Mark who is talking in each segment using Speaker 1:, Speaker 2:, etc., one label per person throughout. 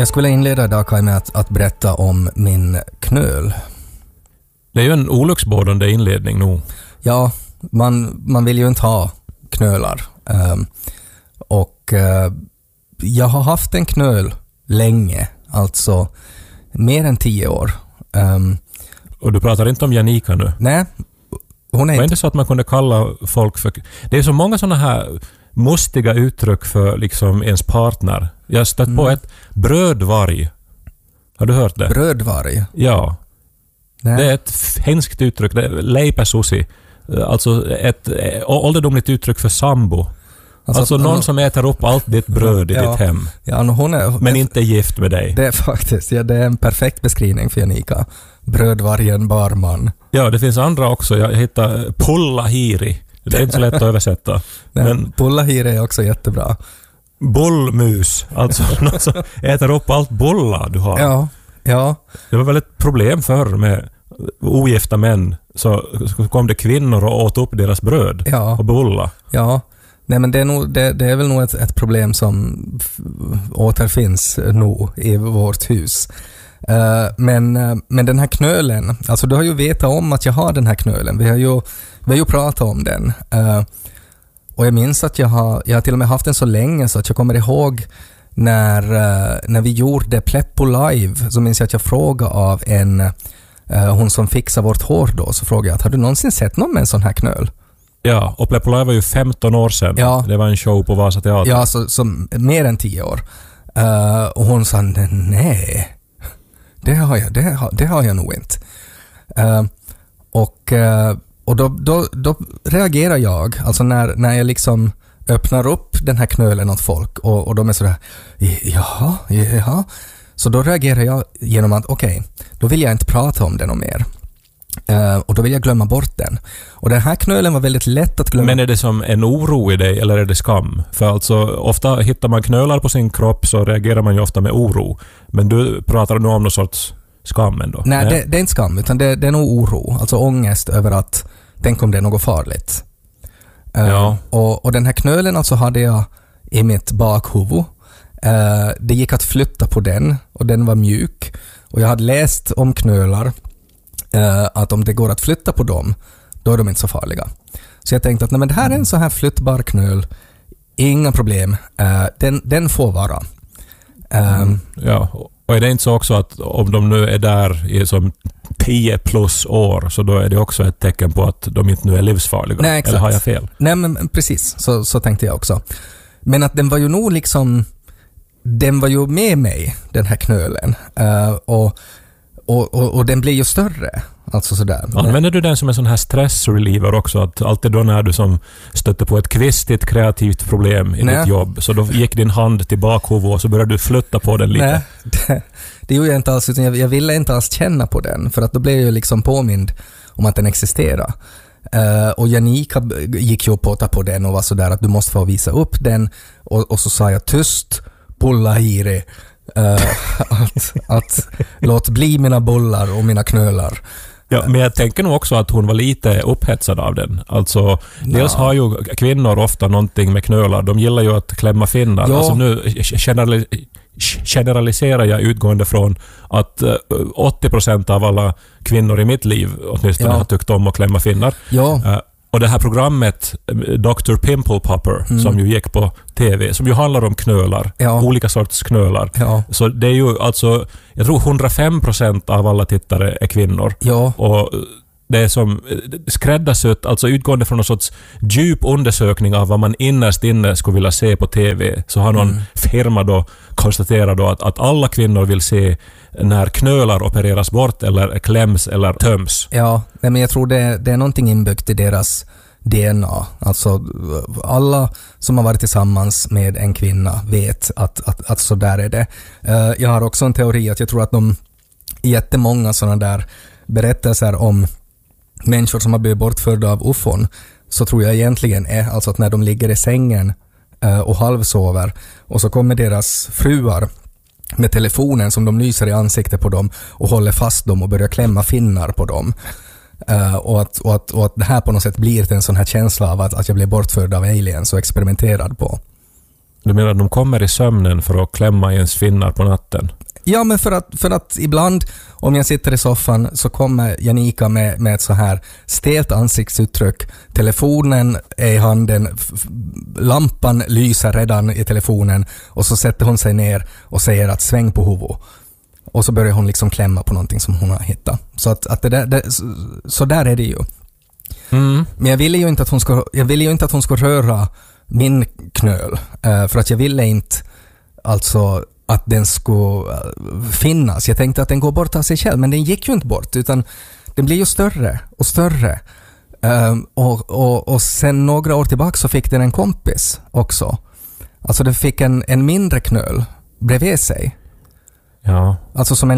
Speaker 1: Jag skulle inleda idag, Kai, med att berätta om min knöl.
Speaker 2: Det är ju en olycksbådande inledning nog.
Speaker 1: Ja, man vill ju inte ha knölar. Jag har haft en knöl länge, alltså mer än 10 år.
Speaker 2: Och du pratar inte om Janika nu?
Speaker 1: Nej, hon är
Speaker 2: inte... Var inte så att man kunde kalla folk för... Det är så många sådana här mustiga uttryck för liksom ens partner. Jag har stött på ett brödvarg. Har du hört det?
Speaker 1: Brödvarg?
Speaker 2: Ja.
Speaker 1: Nej.
Speaker 2: Det är ett hemskt uttryck. Det är leipäsusi. Alltså ett ålderdomligt uttryck för sambo. Alltså någon som äter upp allt ditt bröd i ditt hem.
Speaker 1: Ja, men
Speaker 2: inte är gift med dig.
Speaker 1: Det är faktiskt, det är en perfekt beskrivning för Janika. Brödvargen barman.
Speaker 2: Ja, det finns andra också. Jag hittar pullahiri. Det är inte så lätt att översätta.
Speaker 1: Nej,
Speaker 2: men
Speaker 1: pullahiri är också jättebra.
Speaker 2: Bullmus. Alltså någon som äter upp allt bullar du har.
Speaker 1: Ja. Det
Speaker 2: var väl ett problem förr med ogifta män. Så kom det kvinnor och åt upp deras bröd och bullar.
Speaker 1: Ja. Nej, men det är väl nog ett problem som återfinns nog i vårt hus. Men den här knölen, alltså du har ju vetat om att jag har den här knölen. Vi har ju pratat om den. Och jag minns att jag har till och med haft den så länge så att jag kommer ihåg när vi gjorde Pleppo live, så minns jag att jag frågade av hon som fixar vårt hår då, så frågade jag att har du någonsin sett någon med en sån här knöl? Ja,
Speaker 2: och Pleppo live var ju 15 år sedan. Ja. Det var en show på Vasa Teater.
Speaker 1: Ja, så mer än 10 år. Och hon sa, nej, det har jag nog inte. Och då reagerar jag, alltså när jag liksom öppnar upp den här knölen åt folk och de är sådär, ja. Så då reagerar jag genom att okej, då vill jag inte prata om den och mer. Och då vill jag glömma bort den. Och den här knölen var väldigt lätt att glömma.
Speaker 2: Men är det som en oro i dig eller är det skam? För alltså ofta hittar man knölar på sin kropp så reagerar man ju ofta med oro. Men du pratar nog om någon sorts skam ändå.
Speaker 1: Nej, det är inte skam utan det är nog oro. Alltså ångest över att tänk om det är något farligt.
Speaker 2: Ja.
Speaker 1: Och den här knölen alltså hade jag i mitt bakhuvud. Det gick att flytta på den och den var mjuk. Och jag hade läst om knölar att om det går att flytta på dem, då är de inte så farliga. Så jag tänkte att men det här är en så här flyttbar knöl. Inga problem. Den får vara.
Speaker 2: Ja, och är det inte så också att om de nu är där i som 10 plus år så då är det också ett tecken på att de inte nu är livsfarliga?
Speaker 1: Nej, exakt.
Speaker 2: Eller har jag fel?
Speaker 1: Nej, men precis. Så tänkte jag också. Men att den var ju nog liksom den var ju med mig, den här knölen. Och den blir ju större. Alltså sådär.
Speaker 2: Använder du den som en sån här stressreliever också? Att alltid då när du som stötte på ett kvistigt kreativt problem i ditt jobb så då gick din hand till bakhuvudet och så började du flytta på den lite?
Speaker 1: Nej, det gjorde jag inte alls. Utan jag ville inte alls känna på den. För att då blev jag liksom påmind om att den existerar. Och Janika gick ju och påta på den och var sådär att du måste få visa upp den. Och så sa jag tyst, pullahiri. Att låt bli mina bollar och mina knölar.
Speaker 2: Ja, men jag tänker nog också att hon var lite upphetsad av den. Alltså, dels har ju kvinnor ofta någonting med knölar. De gillar ju att klämma finnar. Ja. Alltså nu generaliserar jag utgående från att 80% av alla kvinnor i mitt liv åtminstone har tyckt om att klämma finnar.
Speaker 1: Ja.
Speaker 2: Och det här programmet Dr. Pimple Popper som ju gick på TV, som ju handlar om knölar, olika sorts knölar. Ja. Så det är ju alltså, jag tror 105% av alla tittare är kvinnor. Ja. Och det är som skräddarsytt, alltså utgående från någon sorts djup undersökning av vad man innerst inne skulle vilja se på TV. Så har någon firma då konstaterat då att alla kvinnor vill se när knölar opereras bort eller kläms eller töms.
Speaker 1: Ja, men jag tror det är någonting inbyggt i deras DNA. Alltså alla som har varit tillsammans med en kvinna vet att så där är det. Jag har också en teori att jag tror att de jättemånga sådana där berättelser om människor som har blivit bortförda av UFOn, så tror jag egentligen är alltså att när de ligger i sängen och halvsover och så kommer deras fruar med telefonen som de lyser i ansiktet på dem och håller fast dem och börjar klämma finnar på dem. Och att det här på något sätt blir en sån här känsla av att jag blir bortförd av aliens och experimenterad på.
Speaker 2: Du menar att de kommer i sömnen för att klämma ens finnar på natten?
Speaker 1: Ja, men för att ibland om jag sitter i soffan så kommer Janika med ett så här stelt ansiktsuttryck. Telefonen är i handen, lampan lyser redan i telefonen och så sätter hon sig ner och säger att sväng på huvudet. Och så börjar hon liksom klämma på någonting som hon har hittat. Så att så där är det ju.
Speaker 2: Mm.
Speaker 1: Men jag ville ju inte att hon ska röra min knöl. För att jag ville inte alltså att den skulle finnas. Jag tänkte att den går bort av sig själv, men den gick ju inte bort, utan den blir ju större och större. Och sen några år tillbaka så fick den en kompis också. Alltså den fick en mindre knöl bredvid sig.
Speaker 2: Ja.
Speaker 1: Alltså som en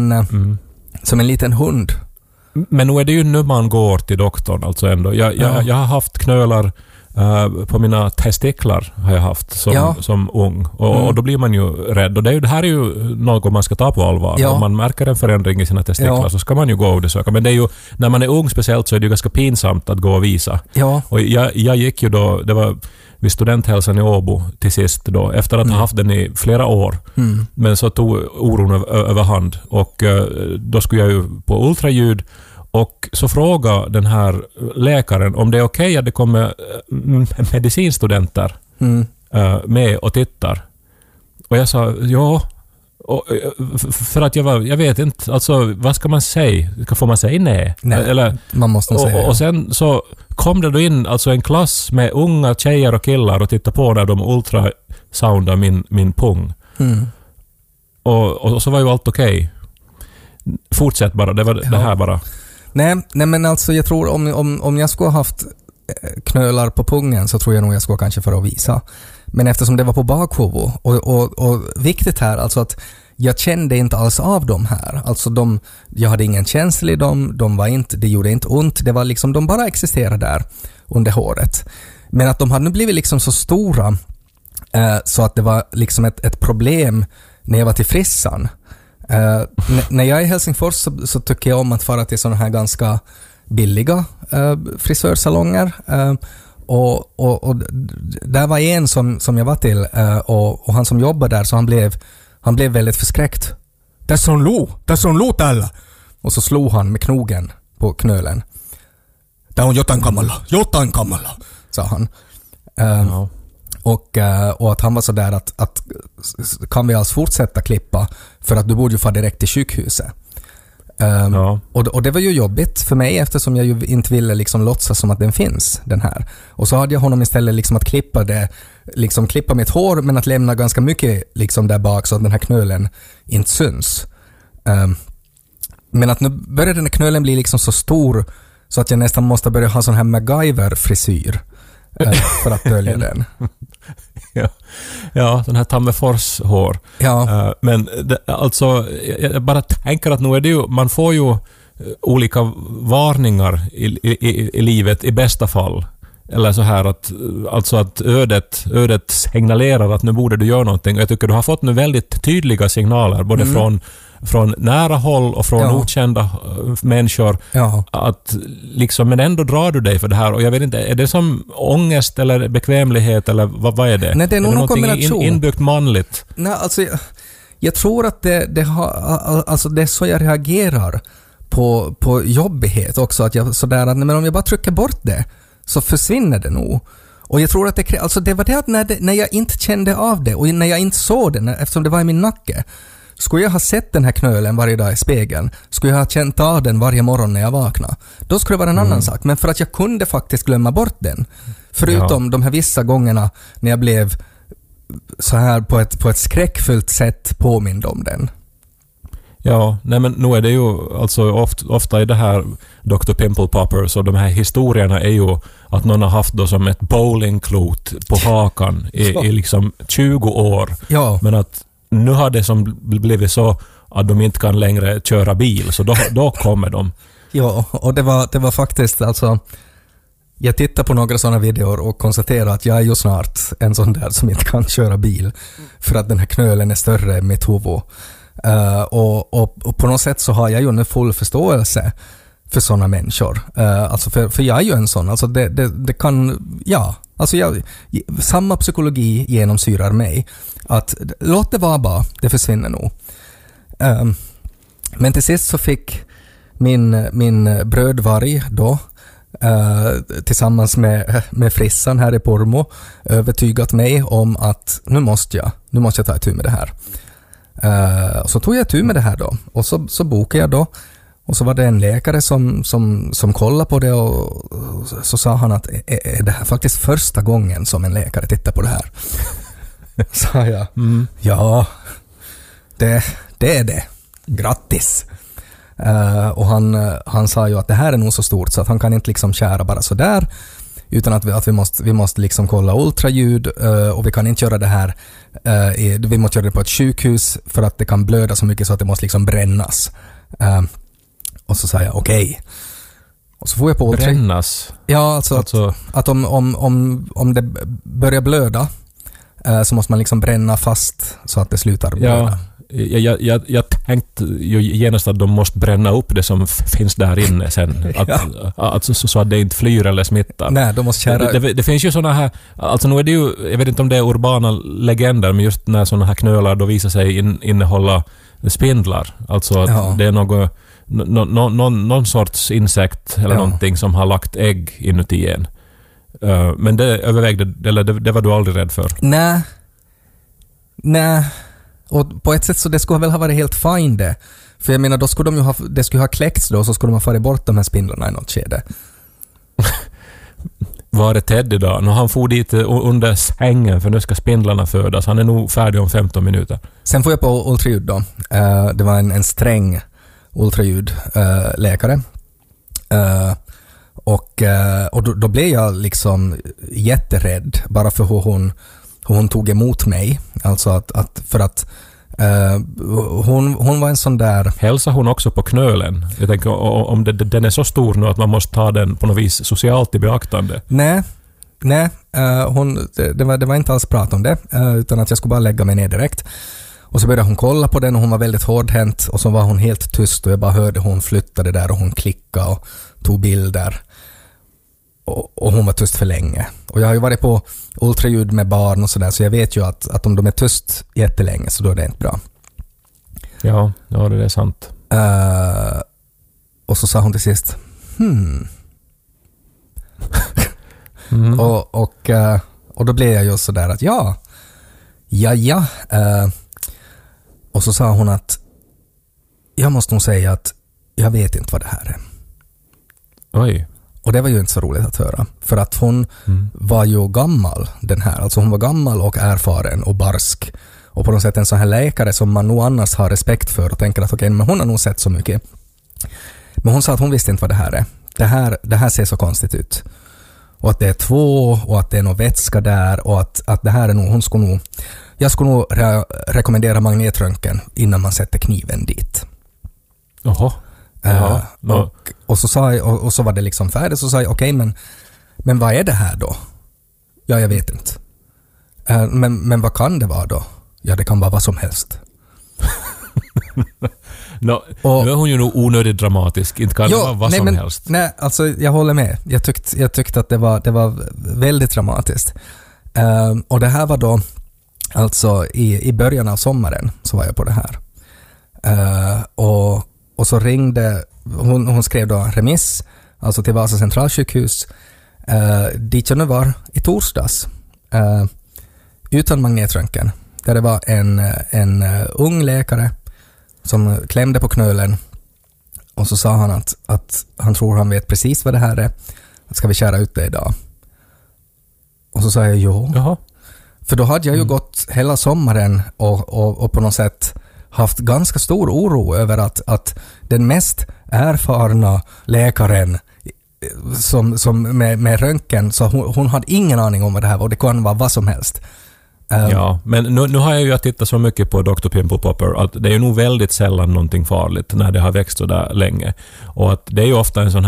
Speaker 1: liten hund. Men
Speaker 2: nu är det ju nu man går till doktorn alltså ändå. Jag har haft knölar på mina testiklar har jag haft som ung. Och då blir man ju rädd. Och det här är ju något man ska ta på allvar. Ja. Om man märker en förändring i sina testiklar så ska man ju gå och undersöka. Men det är ju, när man är ung speciellt så är det ju ganska pinsamt att gå och visa. Ja. Och jag gick ju då, det var vid studenthälsan i Åbo till sist då, efter att ha haft den i flera år. Mm. Men så tog oron överhand. Och då skulle jag ju på ultraljud. Och så frågade den här läkaren om det är okej att det kommer medicinstudenter med och tittar. Och jag sa ja. För att jag vet inte, alltså vad ska man säga? Får man säga nej? Eller,
Speaker 1: man måste säga
Speaker 2: och sen så kom det då in alltså en klass med unga tjejer och killar och tittade på när de ultrasoundade min pung. Mm. Och så var ju allt okej. Fortsätt bara, det var det här bara.
Speaker 1: Nej, men alltså jag tror om jag skulle ha haft knölar på pungen så tror jag nog jag skulle kanske för att visa. Men eftersom det var på bakhuvudet och viktigt här alltså att jag kände inte alls av dem här. Alltså jag hade ingen känsla i dem, det gjorde inte ont, det var liksom de bara existerade där under håret. Men att de hade nu blivit liksom så stora så att det var liksom ett problem när jag var till frissan. När jag är i Helsingfors så tycker jag om att fara till sådana här ganska billiga frisörsalonger. Och där var en som jag var till och han som jobbade där så han blev väldigt förskräckt. Tässä on lu täällä. Och så slog han med knogen på knölen. Där on jotain kamala, sa han. Och att han var så där att kan vi alltså fortsätta klippa för att du borde ju få direkt till sjukhuset. Och det var ju jobbigt för mig eftersom jag ju inte ville liksom låtsas som att den finns, den här. Och så hade jag honom istället liksom att klippa mitt hår men att lämna ganska mycket liksom där bak så att den här knölen inte syns. Men att nu började den här knölen bli liksom så stor så att jag nästan måste börja ha sån här MacGyver-frisyr för att dölja den.
Speaker 2: Ja, den här Tammerfors-hår. Ja. Men alltså, jag bara tänker att nu är det ju, man får ju olika varningar i livet i bästa fall. Eller så här att ödet signalerar att nu borde du göra någonting. Och jag tycker du har fått nu väldigt tydliga signaler både från nära håll och från okända människor att liksom, men ändå drar du dig för det här och jag vet inte, är det som ångest eller bekvämlighet eller vad är det?
Speaker 1: Nej, det är nog någon kombination.
Speaker 2: Inbyggt manligt?
Speaker 1: Nej, alltså jag tror att det är så jag reagerar på jobbighet också, att jag sådär att men om jag bara trycker bort det så försvinner det nog. Och jag tror att det var det att när jag inte kände av det och när jag inte såg det eftersom det var i min nacke. Skulle jag ha sett den här knölen varje dag i spegeln, skulle jag ha känt av den varje morgon när jag vaknade, då skulle det vara en annan sak. Men för att jag kunde faktiskt glömma bort den, förutom de här vissa gångerna när jag blev så här på ett skräckfullt sätt påmind om den.
Speaker 2: Ja, nej men nu är det ju alltså ofta i det här Dr. Pimple Popper så de här historierna är ju att någon har haft då som ett bowlingklot på hakan i liksom 20 år. Ja. Men att nu har det som blivit så att de inte kan längre köra bil, så då kommer de. Ja,
Speaker 1: och det var faktiskt alltså, jag tittar på några sådana videor och konstaterar att jag är ju snart en sån där som inte kan köra bil för att den här knölen är större än mitt huvud. Och på något sätt så har jag ju en full förståelse för sådana människor. Alltså för jag är ju en sån. Alltså det kan, ja. Alltså samma psykologi genomsyrar mig. Att låt det vara bara, det försvinner nog. Men till sist så fick min brödvarg då, tillsammans med frissan här i Pormo, övertygat mig om att nu måste jag ta itu med det här. Och så tog jag itu med det här då. Och så bokade jag då. Och så var det en läkare som kollade på det, och så sa han att är det här faktiskt första gången som en läkare tittar på det här? Sa jag. Ja, det är det. Grattis! Och han sa ju att det här är nog så stort så att han kan inte liksom kära bara så där, utan att vi måste liksom kolla ultraljud, och vi kan inte göra det här vi måste göra det på ett sjukhus för att det kan blöda så mycket så att det måste liksom brännas. Och så sa jag okej. Och så får jag på
Speaker 2: brännas.
Speaker 1: Ja, alltså att om det börjar blöda så måste man liksom bränna fast så att det slutar blöda.
Speaker 2: Ja. Jag tänkte ju genast att de måste bränna upp det som finns där inne sen. Så att det inte flyr eller smittar.
Speaker 1: Nej, de måste kära.
Speaker 2: Det finns ju såna här, alltså nu är det ju, jag vet inte om det är urbana legender, men just när såna här knölar då visar sig innehålla spindlar. Alltså att det är någon sorts insekt eller någonting som har lagt ägg inuti en. Men det övervägde, eller det var du aldrig rädd för? Nej. Och på ett sätt så det skulle väl ha varit helt fine det. För jag menar, då skulle det skulle ha kläckts då, så skulle man föra bort de här spindlarna i något skede. Var är Ted idag? Nu han får dit under sängen för nu ska spindlarna födas. Han är nog färdig om 15 minuter.
Speaker 1: Sen får jag på ultraljud då. Det var en sträng ultraljudläkare. Och då blev jag liksom jätterädd bara för hur hon tog emot mig. Alltså för att hon var en sån där...
Speaker 2: Hälsar hon också på knölen? Jag tänker om den är så stor nu att man måste ta den på något vis socialt i beaktande.
Speaker 1: Nej. Det var inte alls prat om det, utan att jag skulle bara lägga mig ner direkt. Och så började hon kolla på den och hon var väldigt hårdhänt, och så var hon helt tyst och jag bara hörde hon flyttade där och hon klickade och tog bilder. Och hon var tyst för länge. Och jag har ju varit på ultraljud med barn och sådär, så jag vet ju att om de är tyst jättelänge så då är det inte bra.
Speaker 2: Ja, det är sant.
Speaker 1: Och så sa hon till sist och då blev jag ju sådär att ja. Och så sa hon att jag måste nog säga att jag vet inte vad det här är.
Speaker 2: Oj.
Speaker 1: Och det var ju inte så roligt att höra. För att hon var ju gammal, den här. Alltså hon var gammal och erfaren och barsk. Och på något sätt en sån här läkare som man nog annars har respekt för och tänker att okej, men hon har nog sett så mycket. Men hon sa att hon visste inte vad det här är. Det här ser så konstigt ut. Och att det är 2 och att det är någon vätska där och att det här är nog, jag skulle nog rekommendera magnetröntgen innan man sätter kniven dit.
Speaker 2: Jaha.
Speaker 1: Och så var det liksom färdigt, så sa jag okej, men vad är det här då? Ja, jag vet inte. Men vad kan det vara då? Ja, det kan vara vad som helst.
Speaker 2: Nu är hon ju nog onödigt dramatisk. Inte kan det vara vad som helst.
Speaker 1: Nej, alltså jag håller med. Jag tyckte att det var väldigt dramatiskt. Och det här var då alltså i början av sommaren så var jag på det här. Och så ringde hon skrev då en remiss alltså till Vasa centralsjukhus dit jag nu var i torsdags utan magnetröntgen, där det var en ung läkare som klämde på knölen och så sa han att han tror han vet precis vad det här är. Ska vi köra ut det idag? Och så sa jag jo.
Speaker 2: Jaha.
Speaker 1: För då hade jag ju gått hela sommaren och på något sätt haft ganska stor oro över att den mest erfarna läkaren som med röntgen, så hon hade ingen aning om vad det här var, och det kan vara vad som helst.
Speaker 2: Ja, men nu har jag ju tittat så mycket på Dr. Pimple Popper att det är ju nog väldigt sällan någonting farligt när det har växt så där länge. Och att det är ju ofta en sån här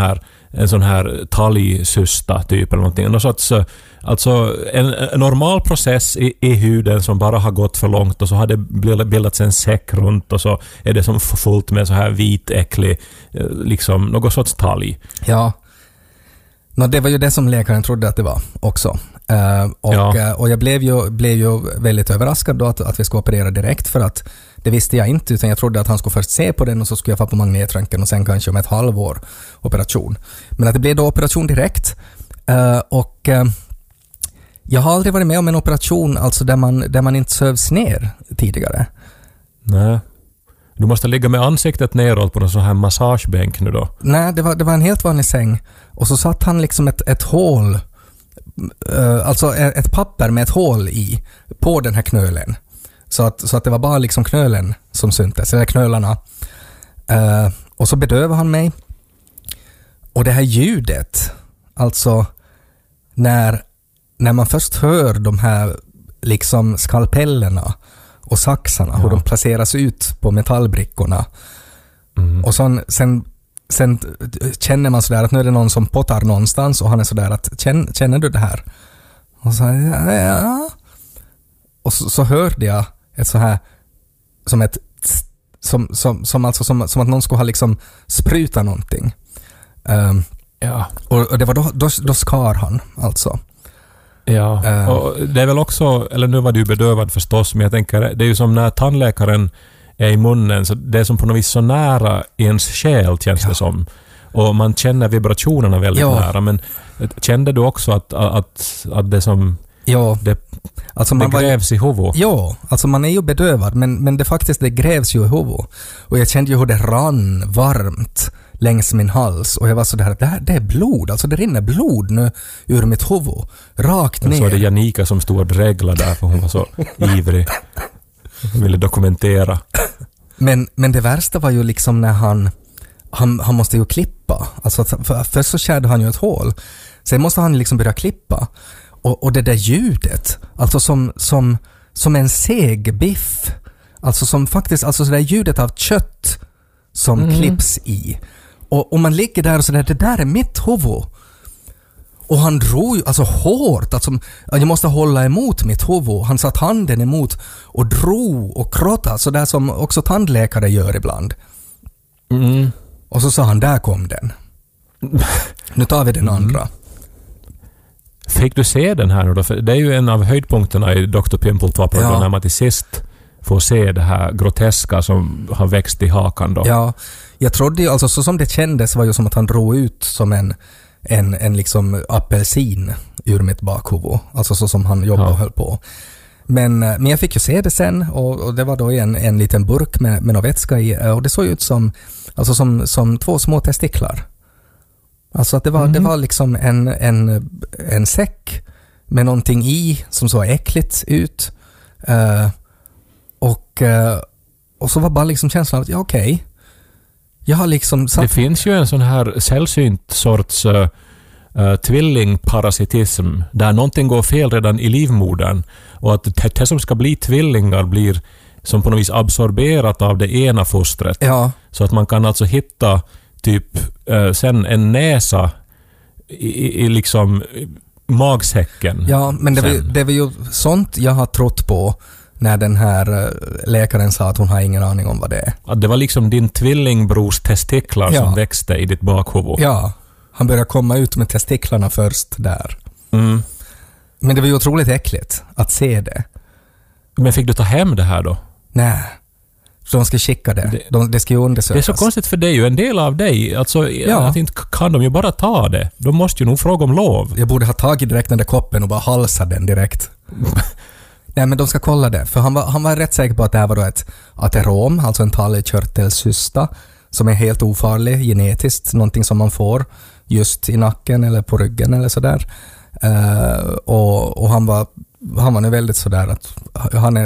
Speaker 2: en sån här talgcysta typ eller någonting. Någon sorts, alltså en normal process i huden som bara har gått för långt och så har det bildats en säck runt och så är det som fullt med så här vit, äcklig, liksom något sorts talg.
Speaker 1: Ja. Det var ju det som läkaren trodde att det var också. Och jag blev ju väldigt överraskad då att vi skulle operera direkt, för att det visste jag inte, utan jag trodde att han skulle först se på den och så skulle jag få på magnetröntgen och sen kanske om ett halvår operation. Men att det blev då operation direkt. Och jag har aldrig varit med om en operation alltså där man inte sövs ner tidigare.
Speaker 2: Nej. Du måste ligga med ansiktet neråt på någon sån här massagebänk nu då?
Speaker 1: Nej, det var en helt vanlig säng. Och så satt han liksom ett hål, alltså ett papper med ett hål i på den här knölen. Så att det var bara liksom knölen som syntes, eller knölarna. Och så bedövade han mig. Och det här ljudet, alltså när man först hör de här liksom skalpellerna och saxarna, hur de placeras ut på metallbrickorna. Och sen känner man sådär att nu är det någon som pottar någonstans och han är sådär att känner du det här? Och så ja. Och så hörde jag ett så här som ett som att någon skulle ha liksom sprutat någonting. Och det var då skar han alltså.
Speaker 2: Ja, och det är väl också, eller nu var du bedövad förstås, men jag tänker, det är ju som när tandläkaren är i munnen, så det är som på något vis så nära ens själ känns det som. Och man känner vibrationerna väldigt nära, men kände du också att det som det grävs i huvudet? Ja, alltså man är ju bedövad, men det grävs ju i huvudet. Och jag kände ju hur det rann varmt längs min hals och jag var så där att det är blod, alltså det rinner blod nu ur mitt huvud, rakt ner. Så var det Janika som stod och dreglade där för hon var så ivrig. Hon ville dokumentera.
Speaker 1: Men det värsta var ju liksom när han måste ju klippa. Alltså först så skärde han ju ett hål. Sen måste han liksom börja klippa. Och det där ljudet, alltså som en seg biff. Alltså som faktiskt, alltså så där ljudet av kött som klipps i. Och man ligger där och så där, det där är mitt huvud. Och han drog ju, alltså hårt, alltså jag måste hålla emot mitt huvud. Han satt handen emot och drog och krottade, så där som också tandläkare gör ibland. Och så sa han, där kom den. Nu tar vi den andra.
Speaker 2: Fick du se den här nu då? För det är ju en av höjdpunkterna i Dr. Pimple Popper när man till sist får se det här groteska som har växt i hakan då. Ja,
Speaker 1: jag trodde ju, alltså så som det kändes var ju som att han drog ut som en liksom apelsin ur mitt bakhuvud. Alltså så som han jobbade och höll på. Men jag fick ju se det sen och det var då en liten burk med någon vätska i och det såg ut som två små testiklar. Alltså att det var liksom en säck med någonting i som såg äckligt ut. Och så var bara liksom känslan att okej. Jag har liksom
Speaker 2: det finns ju en sån här sällsynt sorts tvillingparasitism där någonting går fel redan i livmodern och att det som ska bli tvillingar blir som på något vis absorberat av det ena fostret. Ja. Så att man kan alltså hitta typ sen en näsa i liksom magsäcken. Ja, men det var ju sånt jag har trott på när den här läkaren sa att hon har ingen aning om vad det är. Att det var liksom din tvillingbrors testiklar som växte i ditt bakhuvud.
Speaker 1: Ja, han började komma ut med testiklarna först där. Men det var ju otroligt äckligt att se det.
Speaker 2: Men fick du ta hem det här då?
Speaker 1: Nej, så de ska skicka det. Det ska ju undersökas.
Speaker 2: Det är så konstigt för dig, ju en del av dig. Alltså, att inte kan de ju bara ta det. De måste ju nog fråga om lov.
Speaker 1: Jag borde ha tagit direkt den där koppen och bara halsa den direkt. Nej, men de ska kolla det. För han var rätt säker på att det här var då ett aterom, alltså en talgkörtelcysta, som är helt ofarlig genetiskt. Någonting som man får just i nacken eller på ryggen eller sådär. Och han var nu väldigt sådär att han är